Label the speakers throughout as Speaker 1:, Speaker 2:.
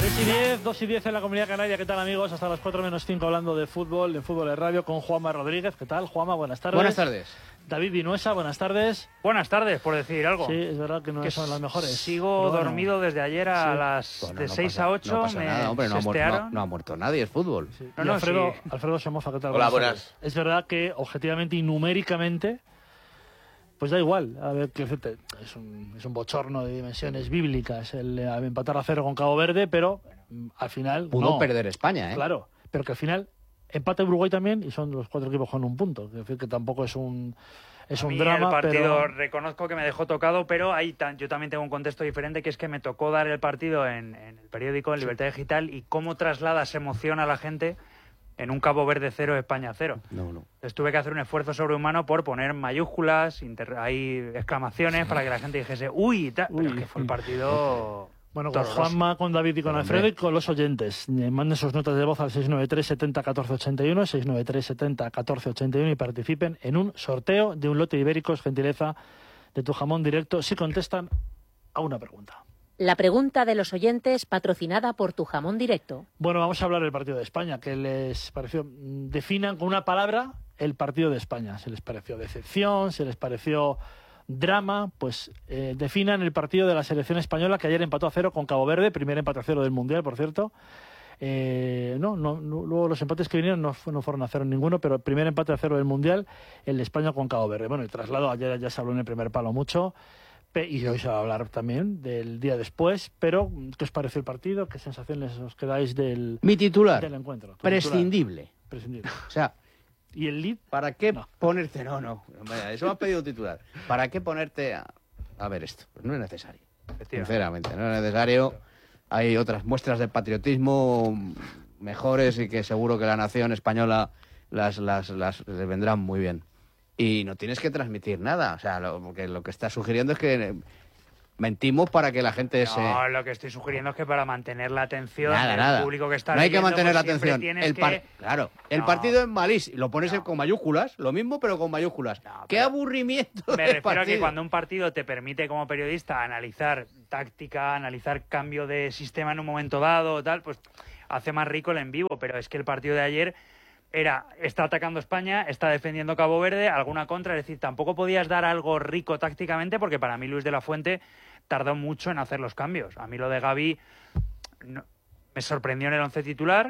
Speaker 1: 2 y 10 en la Comunidad Canaria. ¿Qué tal, amigos? Hasta las 4 menos 5 hablando de fútbol de radio con Juanma Rodríguez. ¿Qué tal, Juanma? Buenas tardes.
Speaker 2: Buenas tardes.
Speaker 1: David Vinuesa, buenas tardes.
Speaker 3: Buenas tardes, por decir algo.
Speaker 1: Sí, es verdad que no son las mejores.
Speaker 3: Sigo dormido desde ayer a las de 6 a 8.
Speaker 2: No pasa nada, hombre, no ha muerto nadie, es fútbol.
Speaker 1: Sí.
Speaker 3: No,
Speaker 1: Alfredo Somoza, ¿qué tal?
Speaker 4: Hola, buenas.
Speaker 1: Es verdad que objetivamente y numéricamente, pues da igual. A ver, es un bochorno de dimensiones bíblicas el empatar a 0 con Cabo Verde, pero al final
Speaker 2: pudo perder España, ¿eh?
Speaker 1: Claro, pero que al final empata Uruguay también y son los 4 equipos con un punto. Es decir, que tampoco es un drama.
Speaker 3: El partido,
Speaker 1: pero
Speaker 3: reconozco que me dejó tocado, pero yo también tengo un contexto diferente, que es que me tocó dar el partido en el periódico, en Libertad Digital, y cómo trasladas emoción a la gente en un Cabo Verde 0, España 0.
Speaker 2: No.
Speaker 3: Entonces tuve que hacer un esfuerzo sobrehumano por poner mayúsculas, hay exclamaciones para que la gente dijese ¡uy! Pero que fue el partido...
Speaker 1: Bueno, con Juanma, con David y con Alfredo y con los oyentes. Manden sus notas de voz al 693 70 14 81, 693 70 14 81 y participen en un sorteo de un lote de ibéricos, gentileza de Tu Jamón Directo, si contestan a una pregunta.
Speaker 5: La pregunta de los oyentes patrocinada por Tu Jamón Directo.
Speaker 1: Bueno, vamos a hablar del partido de España. ¿Qué les pareció? Definan con una palabra el partido de España. ¿Se les pareció decepción? ¿Se les pareció drama? Pues definan el partido de la selección española, que ayer empató a 0 con Cabo Verde, primer empate a 0 del Mundial, por cierto. Luego los empates que vinieron no fueron a 0 ninguno, pero el primer empate a 0 del Mundial, el de España con Cabo Verde. Bueno, el traslado ayer ya se habló en el primer palo mucho, y hoy se va a hablar también del día después, pero ¿qué os pareció el partido? ¿Qué sensaciones os quedáis del encuentro?
Speaker 2: Prescindible. O sea,
Speaker 1: ¿y el lead?
Speaker 2: ¿Para qué ponerte? No. Eso me ha pedido titular. ¿Para qué ponerte a ver esto? Pues no es necesario. Sinceramente, no es necesario. Hay otras muestras de patriotismo mejores y que seguro que la nación española las vendrán muy bien. Y no tienes que transmitir nada. O sea, lo que estás sugiriendo es que mentimos para que la gente
Speaker 3: No, lo que estoy sugiriendo es que para mantener la atención
Speaker 2: del
Speaker 3: público que está
Speaker 2: no hay que mantener la
Speaker 3: pues
Speaker 2: atención. El partido es malísimo. Lo pones con mayúsculas, lo mismo, pero con mayúsculas. ¡Qué aburrimiento!
Speaker 3: Me refiero a que cuando un partido te permite como periodista analizar táctica, analizar cambio de sistema en un momento dado, tal, pues hace más rico el en vivo. Pero es que el partido de ayer está atacando España, está defendiendo Cabo Verde, alguna contra, es decir, tampoco podías dar algo rico tácticamente, porque para mí Luis de la Fuente tardó mucho en hacer los cambios. A mí lo de Gavi me sorprendió en el 11 titular.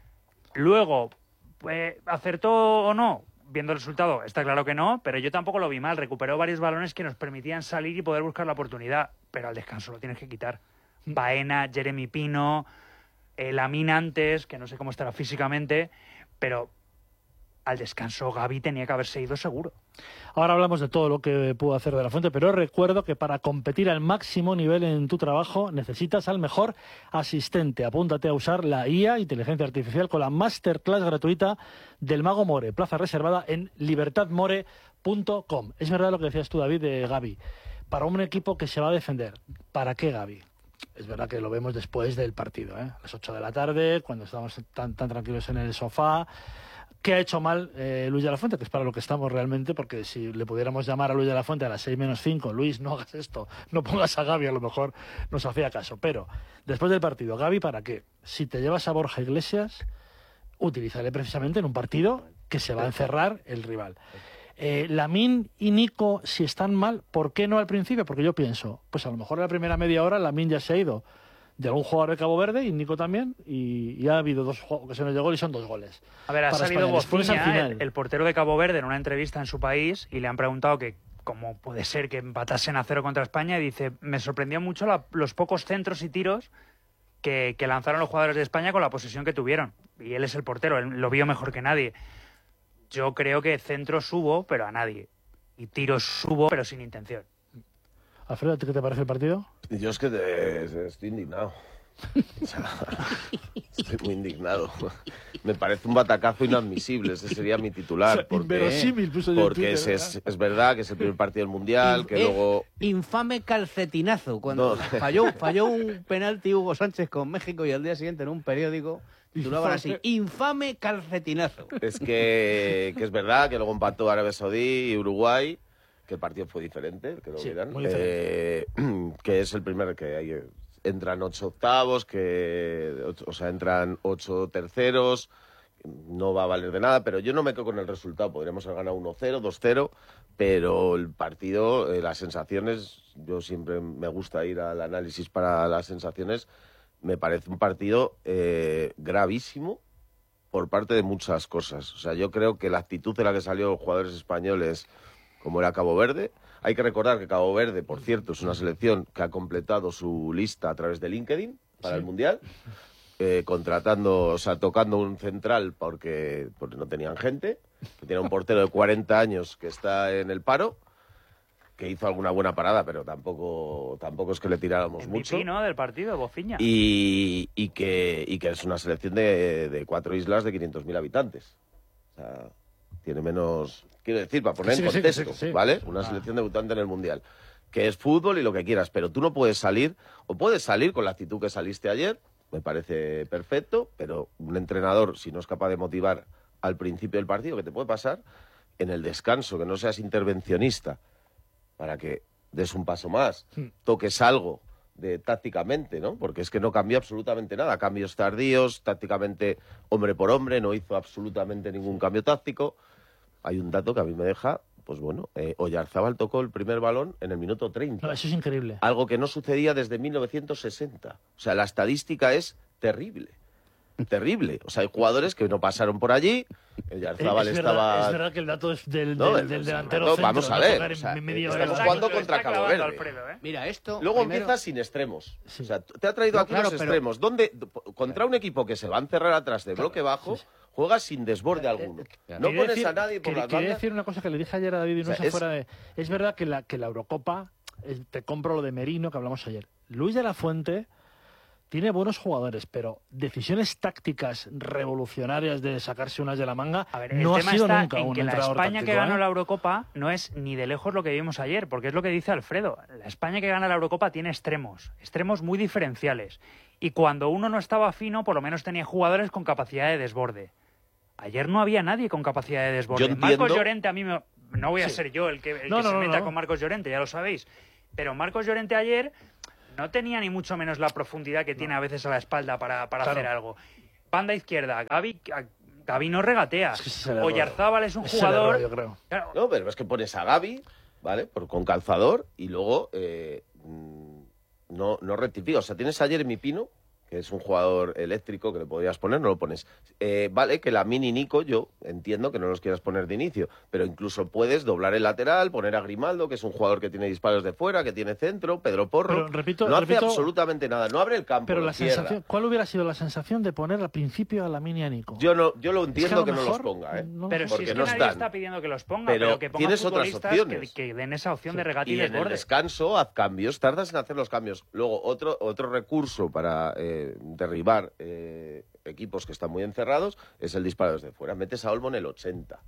Speaker 3: Luego, ¿acertó o no? Viendo el resultado, está claro que no, pero yo tampoco lo vi mal. Recuperó varios balones que nos permitían salir y poder buscar la oportunidad, pero al descanso lo tienes que quitar. Baena, Jeremy Pino, Lamine antes, que no sé cómo estará físicamente, pero al descanso Gavi tenía que haberse ido seguro.
Speaker 1: Ahora hablamos de todo lo que pudo hacer de la Fuente, pero recuerdo que para competir al máximo nivel en tu trabajo necesitas al mejor asistente. Apúntate a usar la IA, inteligencia artificial, con la masterclass gratuita del Mago More, plaza reservada en libertadmore.com. Es verdad lo que decías tú, David, de Gavi. Para un equipo que se va a defender, ¿para qué Gavi? Es verdad que lo vemos después del partido, a las 8 de la tarde, cuando estamos tan tranquilos en el sofá. ¿Qué ha hecho mal Luis de la Fuente? Que es para lo que estamos realmente, porque si le pudiéramos llamar a Luis de la Fuente a las 6 menos 5, Luis, no hagas esto, no pongas a Gavi, a lo mejor nos hacía caso. Pero después del partido, ¿Gavi para qué? Si te llevas a Borja Iglesias, utilízale precisamente en un partido que se va a encerrar el rival. Lamine y Nico, si están mal, ¿por qué no al principio? Porque yo pienso, pues a lo mejor en la primera media hora Lamine ya se ha ido de algún jugador de Cabo Verde y Nico también, y ha habido 2 ocasiones de gol y son 2 goles.
Speaker 3: A ver, ha salido Bofiña, el portero de Cabo Verde, en una entrevista en su país, y le han preguntado que cómo puede ser que empatasen a 0 contra España, y dice, me sorprendió mucho los pocos centros y tiros que lanzaron los jugadores de España con la posesión que tuvieron. Y él es el portero, él lo vio mejor que nadie. Yo creo que centros hubo, pero a nadie. Y tiros hubo, pero sin intención.
Speaker 1: Alfredo, ¿qué te parece el partido?
Speaker 4: Yo es que estoy indignado. O sea, estoy muy indignado. Me parece un batacazo inadmisible. Ese sería mi titular.
Speaker 1: Inverosímil, puso yo en
Speaker 4: porque
Speaker 1: Twitter,
Speaker 4: es verdad que es el primer partido del Mundial, que luego...
Speaker 2: Infame calcetinazo. Cuando falló un penalti Hugo Sánchez con México y al día siguiente en un periódico titulaban así, infame calcetinazo.
Speaker 4: Es que es verdad que luego empató Arabia Saudí y Uruguay, que el partido fue diferente, que lo
Speaker 1: Sí,
Speaker 4: vieran.
Speaker 1: muy diferente.
Speaker 4: Que es el primer que hay... entran 8 octavos, o sea, entran 8 terceros, no va a valer de nada, pero yo no me quedo con el resultado. Podríamos haber ganado 1-0, 2-0, pero el partido, las sensaciones, yo siempre me gusta ir al análisis para las sensaciones, me parece un partido gravísimo por parte de muchas cosas. O sea, yo creo que la actitud de la que salieron los jugadores españoles, como era Cabo Verde, hay que recordar que Cabo Verde, por cierto, es una selección que ha completado su lista a través de LinkedIn para el Mundial, tocando un central porque no tenían gente, que tiene un portero de 40 años que está en el paro, que hizo alguna buena parada, pero tampoco es que le tiráramos mucho.
Speaker 3: ¿no? Del partido, Bofiña.
Speaker 4: Y que es una selección de 4 islas de 500.000 habitantes. O sea, tiene menos... Quiero decir, para poner en contexto, ¿vale? Una selección debutante en el Mundial. Que es fútbol y lo que quieras, pero tú no puedes salir, o puedes salir con la actitud que saliste ayer, me parece perfecto, pero un entrenador, si no es capaz de motivar al principio del partido, ¿qué te puede pasar? En el descanso, que no seas intervencionista, para que des un paso más, toques algo tácticamente, ¿no? Porque es que no cambió absolutamente nada. Cambios tardíos, tácticamente hombre por hombre, no hizo absolutamente ningún cambio táctico. Hay un dato que a mí me deja, pues bueno, Oyarzábal tocó el primer balón en el minuto 30.
Speaker 1: No, eso es increíble.
Speaker 4: Algo que no sucedía desde 1960. O sea, la estadística es terrible. Terrible. O sea, hay jugadores que no pasaron por allí. Oyarzábal estaba...
Speaker 1: Es verdad que el dato es del delantero
Speaker 4: centro. Vamos a ver.
Speaker 1: Estamos
Speaker 4: jugando contra Cabo Verde.
Speaker 3: Alfredo,
Speaker 6: Mira, esto...
Speaker 4: Luego
Speaker 6: primero...
Speaker 4: empiezas sin extremos.
Speaker 1: Sí.
Speaker 4: O sea, te ha traído aquí los extremos. ¿Dónde? Contra un equipo que se va a encerrar atrás de bloque bajo, juegas sin desborde alguno. No pones a nadie por las bandas.
Speaker 1: Quería decir una cosa que le dije ayer a David Vinosa fuera de... Es verdad que la Eurocopa, te compro lo de Merino que hablamos ayer. Luis de la Fuente tiene buenos jugadores, pero decisiones tácticas revolucionarias de sacarse unas de la manga,
Speaker 3: a ver,
Speaker 1: no ha sido nunca un
Speaker 3: que la
Speaker 1: entrenador
Speaker 3: España
Speaker 1: táctico,
Speaker 3: que ganó la Eurocopa no es ni de lejos lo que vimos ayer, porque es lo que dice Alfredo. La España que gana la Eurocopa tiene extremos muy diferenciales. Y cuando uno no estaba fino, por lo menos tenía jugadores con capacidad de desborde. Ayer no había nadie con capacidad de desborde. Marcos Llorente, a mí no voy a ser yo el que se meta con Marcos Llorente, ya lo sabéis. Pero Marcos Llorente ayer no tenía ni mucho menos la profundidad que tiene a veces a la espalda para hacer algo. Banda izquierda, Gavi no regatea. Oyarzábal es un jugador...
Speaker 1: yo creo.
Speaker 3: Claro,
Speaker 4: No, pero es que pones a Gavi, ¿vale? Con calzador y luego no rectifica. O sea, tienes ayer en Mi Pino, que es un jugador eléctrico que le podrías poner, no lo pones. Vale, que Lamine y Nico, yo entiendo que no los quieras poner de inicio, pero incluso puedes doblar el lateral, poner a Grimaldo, que es un jugador que tiene disparos de fuera, que tiene centro, Pedro Porro.
Speaker 1: Pero,
Speaker 4: no hace absolutamente nada, no abre el campo.
Speaker 1: Pero la sensación, ¿cuál hubiera sido la sensación de poner al principio a Lamine y a Nico?
Speaker 4: Yo lo entiendo que no los
Speaker 1: mejor,
Speaker 4: ponga,
Speaker 1: no,
Speaker 3: pero
Speaker 4: porque
Speaker 3: si es que
Speaker 4: no
Speaker 3: nadie
Speaker 4: están.
Speaker 3: está pidiendo que los ponga,
Speaker 4: Pero
Speaker 3: que ponga
Speaker 4: tienes otras
Speaker 3: futbolistas
Speaker 4: opciones.
Speaker 3: que den esa opción de regate y
Speaker 4: en el
Speaker 3: desborde.
Speaker 4: descanso haz cambios, tardas en hacer los cambios. Luego, otro recurso para derribar equipos que están muy encerrados es el disparo desde fuera. Metes a Olmo en el 80.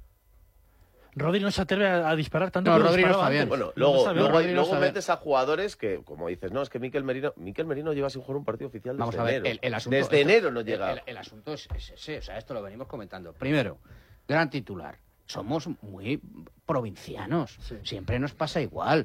Speaker 1: Rodri no se atreve a disparar tanto.
Speaker 6: No,
Speaker 1: como
Speaker 6: Rodri no
Speaker 1: disparaba
Speaker 6: está bien.
Speaker 1: antes.
Speaker 4: Bueno, luego
Speaker 6: sabe.
Speaker 4: metes a jugadores que, como dices, no, es que Mikel Merino lleva sin jugar un partido oficial desde
Speaker 6: Vamos a ver,
Speaker 4: enero.
Speaker 6: el asunto,
Speaker 4: desde enero no llega.
Speaker 6: El asunto es ese, o sea, esto lo venimos comentando. Primero, gran titular. Somos muy provincianos.
Speaker 1: Sí.
Speaker 6: Siempre nos pasa igual.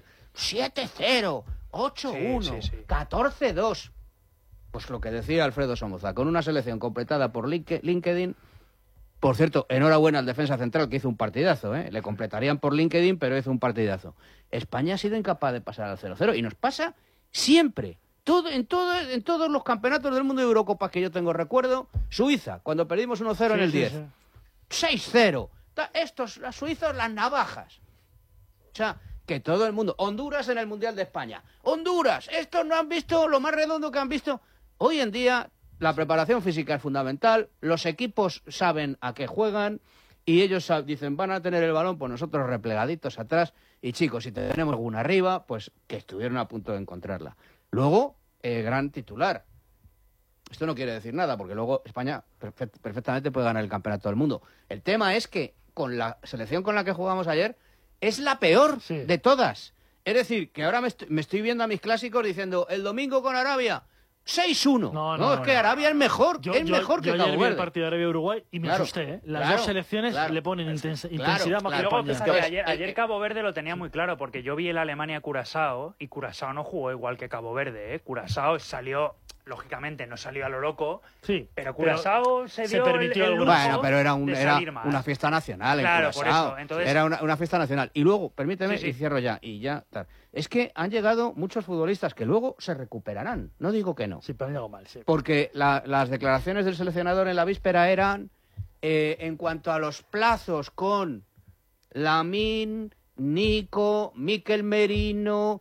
Speaker 6: 7-0, 8-1,
Speaker 3: Sí.
Speaker 6: 14-2. Pues lo que decía Alfredo Somoza, con una selección completada por LinkedIn. Por cierto, enhorabuena al defensa central que hizo un partidazo, ¿eh? Le completarían por LinkedIn, pero hizo un partidazo. España ha sido incapaz de pasar al 0-0 y nos pasa siempre. En todos los campeonatos del mundo de Eurocopas que yo tengo recuerdo, Suiza, cuando perdimos 1-0 en el 10. 6-0. Los suizos, las navajas. O sea, que todo el mundo... Honduras en el Mundial de España. Honduras, estos no han visto lo más redondo que han visto. Hoy en día la preparación física es fundamental, los equipos saben a qué juegan y ellos dicen, van a tener el balón, pues nosotros replegaditos atrás y chicos, si tenemos alguna arriba, pues que estuvieron a punto de encontrarla. Luego, gran titular. Esto no quiere decir nada, porque luego España perfectamente puede ganar el campeonato del mundo. El tema es que con la selección con la que jugamos ayer es la peor de todas. Es decir, que ahora me estoy viendo a mis clásicos diciendo, el domingo con Arabia, 6-1. No, es que Arabia es mejor, mejor que Cabo Verde.
Speaker 1: Yo vi el partido de Arabia-Uruguay y me asusté, ¿eh? Las dos selecciones le ponen intensidad más que España.
Speaker 3: Fíjate, ayer Cabo Verde lo tenía muy claro, porque yo vi el Alemania-Curazao y Curazao no jugó igual que Cabo Verde, ¿eh? Curazao salió, lógicamente no salió a lo loco,
Speaker 1: sí,
Speaker 3: pero Curazao se permitió
Speaker 6: el lujo. Bueno, pero era una fiesta nacional en Curazao. Por eso. Entonces, era una fiesta nacional. Y luego, permíteme, y cierro ya, tal. Es que han llegado muchos futbolistas que luego se recuperarán. No digo que no.
Speaker 1: Sí, pero han llegado mal, sí.
Speaker 6: Porque las declaraciones del seleccionador en la víspera eran, en cuanto a los plazos con Lamine, Nico, Mikel Merino,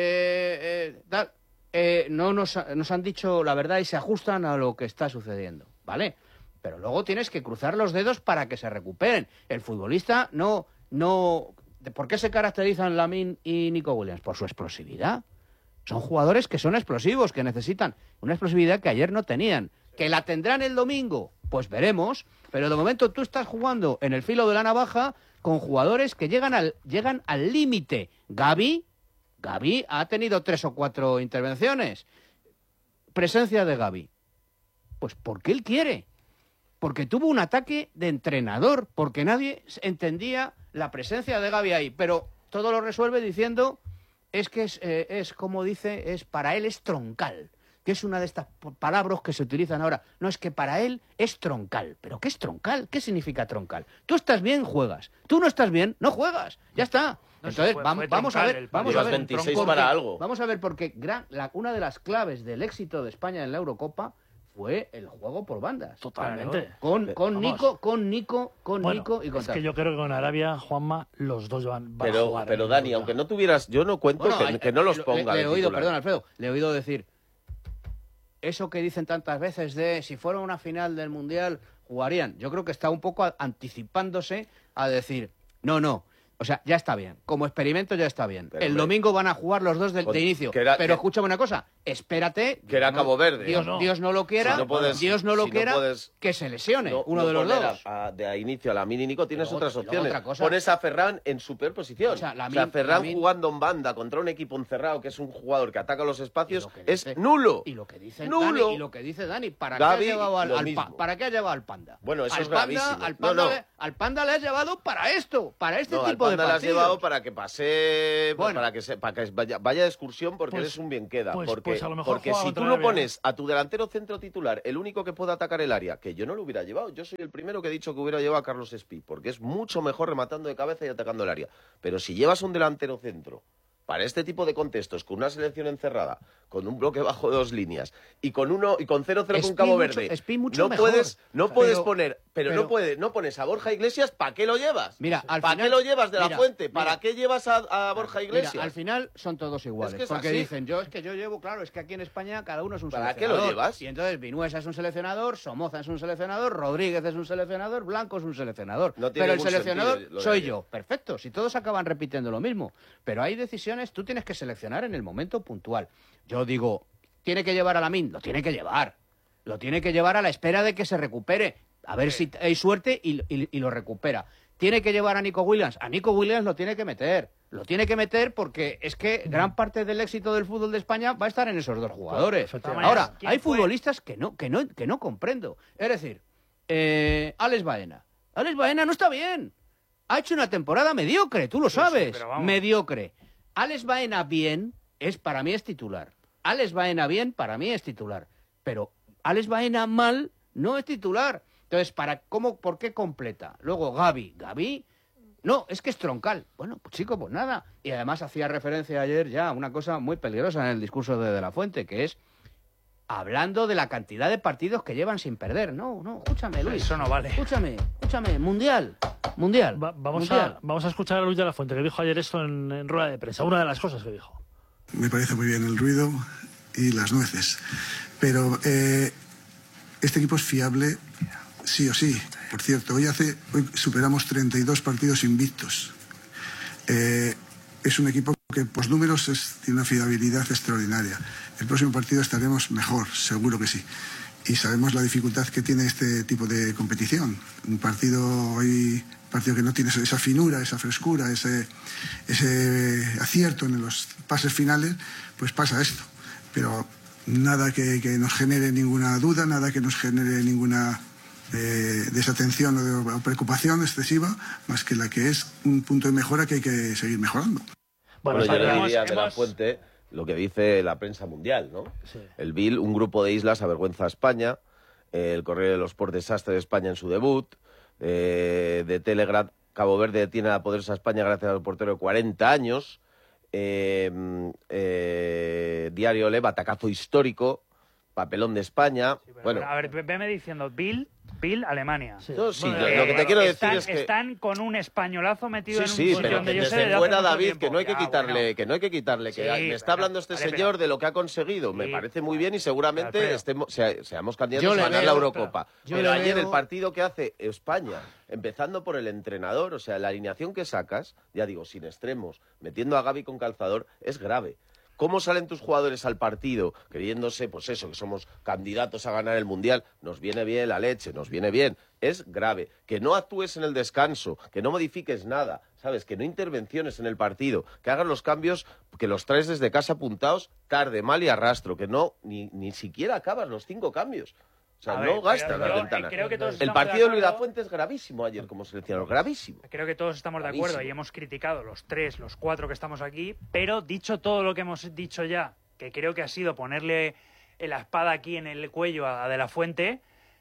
Speaker 6: no nos han dicho la verdad y se ajustan a lo que está sucediendo, ¿vale? Pero luego tienes que cruzar los dedos para que se recuperen. El futbolista no... ¿Por qué se caracterizan Lamine y Nico Williams? Por su explosividad. Son jugadores que son explosivos, que necesitan una explosividad que ayer no tenían. ¿Que la tendrán el domingo? Pues veremos. Pero de momento tú estás jugando en el filo de la navaja con jugadores que llegan al límite. Gavi ha tenido 3 o 4 intervenciones. Presencia de Gavi. Pues porque él quiere. Porque tuvo un ataque de entrenador. Porque nadie entendía la presencia de Gavi ahí. Pero todo lo resuelve diciendo... Es que es como dice, para él es troncal, que es una de estas palabras que se utilizan ahora. No, es que para él es troncal. ¿Pero qué es troncal? ¿Qué significa troncal? Tú estás bien, juegas. Tú no estás bien, no juegas. Ya está. Entonces, vamos a ver. Vamos a ver
Speaker 4: 26 para algo.
Speaker 6: Vamos a ver, porque una de las claves del éxito de España en la Eurocopa fue el juego por bandas.
Speaker 1: Totalmente.
Speaker 6: Con Nico y con
Speaker 1: es que yo creo que con Arabia, Juanma, los dos van a jugar.
Speaker 4: Pero Dani, aunque no tuvieras... Yo no cuento que no los ponga
Speaker 6: le he oído, perdón, Alfredo, le he oído decir eso que dicen tantas veces de si fuera una final del Mundial, jugarían. Yo creo que está un poco anticipándose a decir, no. O sea, ya está bien. Como experimento ya está bien. El domingo van a jugar los dos de inicio. Pero escúchame una cosa. Espérate.
Speaker 4: Que era Cabo Verde.
Speaker 6: Dios no lo quiera. Dios no lo quiera. Que se lesione uno de los dos.
Speaker 4: De inicio a Lamine y Nico tienes otras opciones.
Speaker 6: Otra
Speaker 4: pones a Ferran en su peor posición. O sea, Ferran jugando en banda contra un equipo encerrado que es un jugador que ataca los espacios es nulo.
Speaker 6: Y lo que dice Dani, ¿para qué ha llevado al Panda?
Speaker 4: Bueno, eso es gravísimo.
Speaker 6: Al Panda le has llevado para esto, para este tipo de partidos.
Speaker 4: Le has llevado para que pase, para que vaya de excursión porque eres un bien queda. Porque si tú no pones a tu delantero centro titular, el único que puede atacar el área, que yo no lo hubiera llevado, yo soy el primero que he dicho que hubiera llevado a Carlos Espí, porque es mucho mejor rematando de cabeza y atacando el área. Pero si llevas un delantero centro para este tipo de contextos, con una selección encerrada, con un bloque bajo de 2 líneas y con 0-0 con Cabo Verde, no puedes poner, no pones a Borja Iglesias, ¿para qué lo llevas?
Speaker 6: Mira,
Speaker 4: ¿Para qué lo llevas de la Fuente? ¿Para qué llevas a Borja Iglesias?
Speaker 6: Mira, al final son todos iguales, porque dicen, yo llevo, claro, es que aquí en España cada uno es un seleccionador.
Speaker 4: ¿Para qué lo llevas?
Speaker 6: Y entonces Vinuesa es un seleccionador, Somoza es un seleccionador, Rodríguez es un seleccionador, Blanco es un seleccionador. Pero el seleccionador soy yo. Perfecto, si todos acaban repitiendo lo mismo. Pero hay decisiones, tú tienes que seleccionar en el momento puntual. Yo digo, ¿tiene que llevar a Lamine? Lo tiene que llevar. Lo tiene que llevar a la espera de que se recupere. A ver si hay suerte y lo recupera. ¿Tiene que llevar a Nico Williams? A Nico Williams lo tiene que meter. Lo tiene que meter porque es que gran parte del éxito del fútbol de España va a estar en esos dos jugadores. Ahora, hay futbolistas que no comprendo. Es decir, Alex Baena. Alex Baena no está bien. Ha hecho una temporada mediocre, tú lo sabes. Mediocre. Alex Baena bien, para mí es titular. Alex Baena bien, para mí es titular. Pero Alex Baena mal no es titular. Entonces, ¿por qué completa? Luego Gavi, no, es que es troncal. Bueno, pues chico, pues nada. Y además hacía referencia ayer ya a una cosa muy peligrosa en el discurso de la Fuente, que es hablando de la cantidad de partidos que llevan sin perder. No, escúchame, Luis.
Speaker 3: Eso no vale.
Speaker 6: Escúchame, Mundial.
Speaker 1: Vamos a escuchar a Luis de la Fuente, que dijo ayer esto en rueda de prensa. Una de las cosas que dijo.
Speaker 7: Me parece muy bien el ruido y las nueces. Pero este equipo es fiable sí o sí. Por cierto, hoy superamos 32 partidos invictos. Es un equipo que por números tiene una fiabilidad extraordinaria. El próximo partido estaremos mejor, seguro que sí. Y sabemos la dificultad que tiene este tipo de competición. Un partido que no tiene esa finura, esa frescura, ese acierto en los pases finales, pues pasa esto. Pero nada que nos genere ninguna duda, nada que nos genere ninguna desatención o preocupación excesiva, más que la que es un punto de mejora que hay que seguir mejorando.
Speaker 4: Bueno, yo le diría de la Fuente lo que dice la prensa mundial, ¿no?
Speaker 1: Sí.
Speaker 4: El Bill, un grupo de islas avergüenza a España, el Correo de los Sports desastre de España en su debut, de Telegraph, Cabo Verde detiene a poderse a España gracias al portero de 40 años, Diario Le, batacazo histórico, papelón de España.
Speaker 3: Sí,
Speaker 4: bueno,
Speaker 3: a ver, veme diciendo, Bill, Alemania.
Speaker 1: Sí.
Speaker 4: No, sí,
Speaker 1: Bueno,
Speaker 4: lo que te quiero decir
Speaker 3: están,
Speaker 4: es que...
Speaker 3: Están con un españolazo metido en un
Speaker 4: Sí,
Speaker 3: sitio
Speaker 4: pero
Speaker 3: donde
Speaker 4: que
Speaker 3: yo sé
Speaker 4: desde
Speaker 3: desde
Speaker 4: fuera,
Speaker 3: hace mucho
Speaker 4: David,
Speaker 3: tiempo.
Speaker 4: que no hay que quitarle,
Speaker 3: Bueno.
Speaker 4: que no hay que quitarle, que
Speaker 3: Sí,
Speaker 4: me está hablando este
Speaker 3: vale,
Speaker 4: señor
Speaker 3: pero-
Speaker 4: de lo que ha conseguido. Me
Speaker 3: Sí,
Speaker 4: parece muy bien y seguramente
Speaker 3: Alfredo.
Speaker 4: seamos
Speaker 6: Yo
Speaker 4: candidatos a
Speaker 6: le
Speaker 4: ganar
Speaker 6: veo-
Speaker 4: la Eurocopa.
Speaker 6: yo
Speaker 4: Pero
Speaker 6: le
Speaker 4: ayer
Speaker 6: veo-
Speaker 4: el partido que hace España, empezando por el entrenador, o sea, la alineación que sacas, ya digo, sin extremos, metiendo a Gavi con calzador, es grave. ¿Cómo salen tus jugadores al partido creyéndose, pues eso, que somos candidatos a ganar el Mundial? Nos viene bien la leche, nos viene bien. Es grave. Que no actúes en el descanso, que no modifiques nada, ¿sabes? Que no intervenciones en el partido, que hagas los cambios, que los traes desde casa apuntados tarde, mal y arrastro, que no, ni siquiera acabas los 5 cambios. O sea,
Speaker 3: A
Speaker 4: no
Speaker 3: ver,
Speaker 4: gastas
Speaker 3: pero
Speaker 4: las
Speaker 3: yo,
Speaker 4: ventanas.
Speaker 3: creo que todos
Speaker 4: El
Speaker 3: estamos
Speaker 4: partido de Luis
Speaker 3: acuerdo.
Speaker 4: Lafuente es gravísimo ayer como seleccionador, gravísimo.
Speaker 3: Creo que todos estamos de acuerdo
Speaker 4: Bravísimo.
Speaker 3: y hemos criticado los 3, los 4 que estamos aquí, pero dicho todo lo que hemos dicho ya, que creo que ha sido ponerle la espada aquí en el cuello a De La Fuente,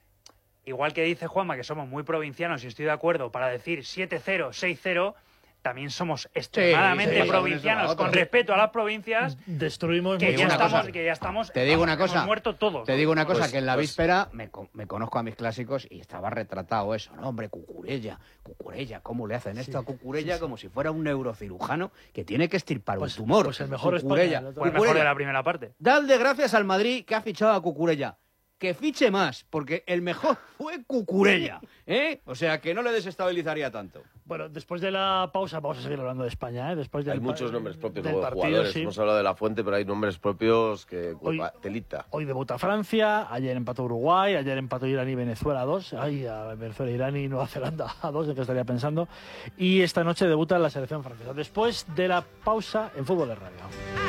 Speaker 3: igual que dice Juanma que somos muy provincianos y estoy de acuerdo para decir 7-0, 6-0, también somos extremadamente
Speaker 6: sí,
Speaker 3: provincianos,
Speaker 6: con eso,
Speaker 3: con respeto a las provincias,
Speaker 1: Destruimos
Speaker 3: que
Speaker 1: mucho.
Speaker 3: ya estamos,
Speaker 6: Te digo una
Speaker 3: hemos
Speaker 6: cosa.
Speaker 3: muerto todos.
Speaker 6: Te digo una cosa,
Speaker 4: Pues-
Speaker 6: que en la
Speaker 4: pues-
Speaker 6: víspera me conozco a mis clásicos y estaba retratado eso. No, hombre, Cucurella, ¿cómo le hacen esto a Cucurella? Como si fuera un neurocirujano que tiene que extirpar
Speaker 1: Pues-
Speaker 6: un tumor.
Speaker 1: pues el mejor
Speaker 6: Cucurella.
Speaker 1: español,
Speaker 3: Fue el mejor de la primera parte.
Speaker 6: Dadle gracias al Madrid que ha fichado a Cucurella. Que fiche más, porque el mejor fue Cucurella, ¿eh? O sea, que no le desestabilizaría tanto.
Speaker 1: Bueno, después de la pausa, vamos a seguir hablando de España, ¿eh? Después
Speaker 4: Hay muchos nombres propios de
Speaker 1: del partido,
Speaker 4: jugadores.
Speaker 1: sí.
Speaker 4: Hemos hablado de La Fuente, pero hay nombres propios que...
Speaker 1: Hoy-
Speaker 4: telita.
Speaker 1: Hoy debuta Francia, ayer empató Uruguay, ayer empató Irán y Venezuela 2. Ay, a Venezuela, Irán y Nueva Zelanda a 2, de que estaría pensando. Y esta noche debuta la selección francesa. Después de la pausa en Fútbol de Radio.